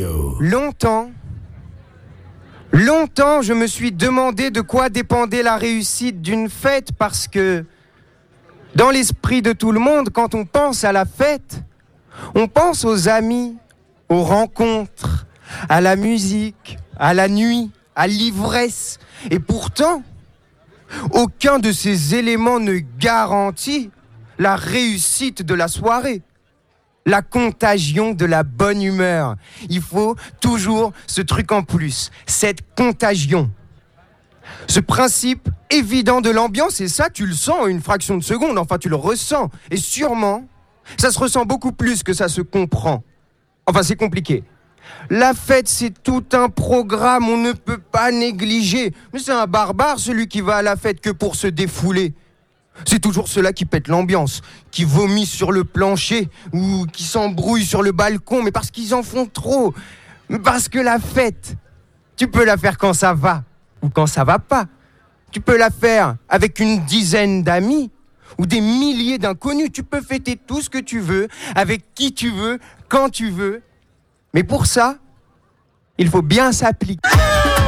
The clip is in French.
Longtemps, je me suis demandé de quoi dépendait la réussite d'une fête parce que dans l'esprit de tout le monde, quand on pense à la fête, on pense aux amis, aux rencontres, à la musique, à la nuit, à l'ivresse. Et pourtant, aucun de ces éléments ne garantit la réussite de la soirée. La contagion de la bonne humeur. Il faut toujours ce truc en plus, cette contagion. Ce principe évident de l'ambiance, et ça, tu le sens en une fraction de seconde, enfin, tu le ressens. Et sûrement, ça se ressent beaucoup plus que ça se comprend. Enfin, c'est compliqué. La fête, c'est tout un programme, on ne peut pas négliger. Mais c'est un barbare, celui qui va à la fête que pour se défouler. C'est toujours ceux-là qui pètent l'ambiance, qui vomissent sur le plancher ou qui s'embrouillent sur le balcon, mais parce qu'ils en font trop. Parce que la fête, tu peux la faire quand ça va ou quand ça va pas. Tu peux la faire avec une dizaine d'amis ou des milliers d'inconnus. Tu peux fêter tout ce que tu veux, avec qui tu veux, quand tu veux. Mais pour ça, il faut bien s'appliquer.